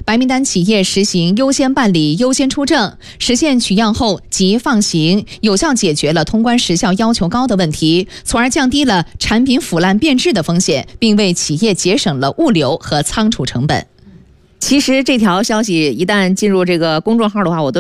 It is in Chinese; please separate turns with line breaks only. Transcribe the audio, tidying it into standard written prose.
白名单企业实行优先办理、优先出证，实现取样后即放行，有效解决了通关时效要求高的问题，从而降低了产品腐烂变质的风险，并为企业节省了物流和仓储成本。
其实这条消息一旦进入这个公众号的话，我都